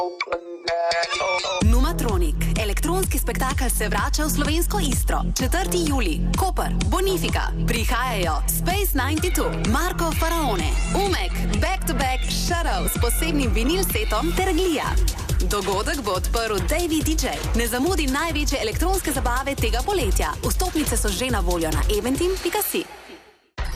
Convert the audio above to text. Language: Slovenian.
Numatronik. Elektronski spektakel se vrača v slovensko Istro. 4. julij. Koper. Bonifika. Prihajajo Space 92, Marko Faraone, Umek, Back to Back, Shadow s posebnim vinil setom ter Glija. Dogodek bo odprl Davey DJ. Ne zamudi največje elektronske zabave tega poletja. Vstopnice so že na voljo na eventim.si.